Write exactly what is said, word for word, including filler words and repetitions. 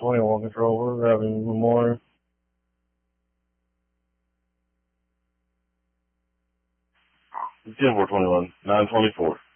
twenty-one control, we're having Memorial. ten four twenty-one, nine twenty-four.